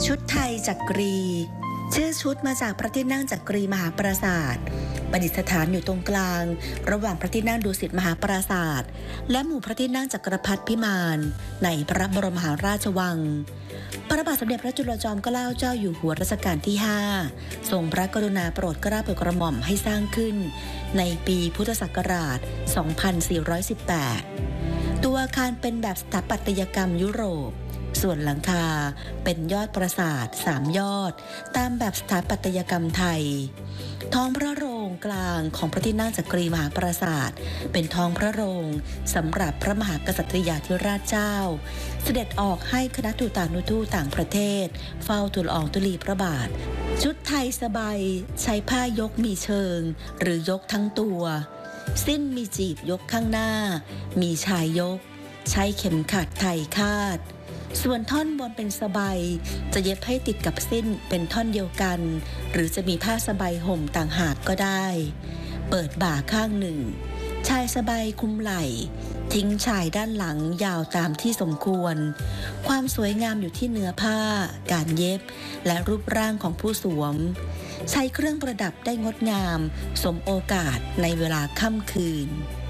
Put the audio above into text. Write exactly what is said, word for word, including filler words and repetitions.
ชุดไทยจักรีชื่อชุดมาจากพระที่นั่งจักรีมหาปราสาทประดิษฐานอยู่ตรงกลางระหว่างพระที่นั่งดุสิตมหาปราสาทและหมู่พระที่นั่งจักรพรรดิพิมานในพระบรมมหาราชวังพระบาทสมเด็จพระจุลจอมเกล้าเจ้าอยู่หัวรัชกาลที่ห้าทรงพระกรุณาโปรดเกล้าโปรดกระหม่อมให้สร้างขึ้นในปีพุทธศักราช สองพันสี่ร้อยสิบแปด ตัวอาคารเป็นแบบสถาปัตยกรรมยุโรปส่วนหลังคาเป็นยอดปราสาทสามยอดตามแบบสถาปัตยกรรมไทยท้องพระโรงกลางของพระที่นั่งจักรีมหาปราสาทเป็นท้องพระโรงสำหรับพระมหากษัตริยาธิราชเจ้าเสด็จออกให้คณะทูตานุทูตต่างประเทศเฝ้าทูลอองธุลีพระบาทชุดไทยสบายใช้ผ้ายกมีเชิงหรือยกทั้งตัวสิ้นมีจีบยกข้างหน้ามีชายยกใช้เข็มขัดไทยคาดส่วนท่อนบนเป็นสบายจะเย็บให้ติดกับสิ้นเป็นท่อนเดียวกันหรือจะมีผ้าสบายห่มต่างหากก็ได้เปิดบ่าข้างหนึ่งชายสบายคลุมไหล่ทิ้งชายด้านหลังยาวตามที่สมควรความสวยงามอยู่ที่เนื้อผ้าการเย็บและรูปร่างของผู้สวมใช้เครื่องประดับได้งดงามสมโอกาสในเวลาค่ำคืน